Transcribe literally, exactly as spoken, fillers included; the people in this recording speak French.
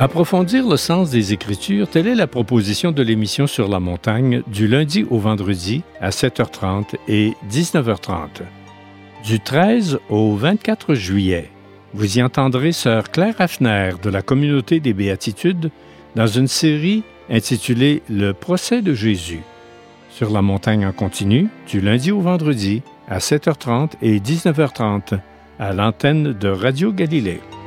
Approfondir le sens des Écritures, telle est la proposition de l'émission Sur la montagne du lundi au vendredi à sept heures trente et dix-neuf heures trente. Du treize au vingt-quatre juillet, vous y entendrez sœur Claire Hafner de la Communauté des Béatitudes dans une série intitulée « Le procès de Jésus ». Sur la montagne en continu, du lundi au vendredi à sept heures trente et dix-neuf heures trente à l'antenne de Radio Galilée.